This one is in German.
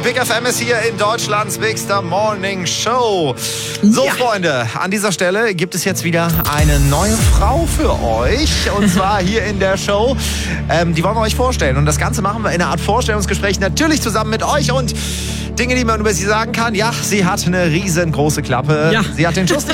Big FM ist hier in Deutschlands Bigster Morning Show. So, ja. Freunde, an dieser Stelle gibt es jetzt wieder eine neue Frau für euch. Und zwar hier in der Show. Die wollen wir euch vorstellen. Und das Ganze machen wir in einer Art Vorstellungsgespräch. Natürlich zusammen mit euch. Und Dinge, die man über sie sagen kann. Ja, sie hat eine riesengroße Klappe. Ja. Sie hat den Schuss